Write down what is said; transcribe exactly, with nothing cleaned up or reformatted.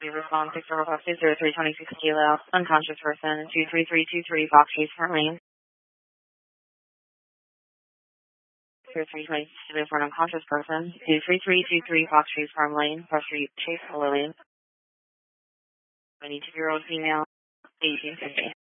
Response six zero five two zero three twenty six kilo. Unconscious person. two three three two three Fox Chase Front Lane. zero three twenty six kilo for an unconscious person. two three three two three Fox Chase Front Lane. Fox Street Chase Lillian. twenty-two year old female. eighteen fifty.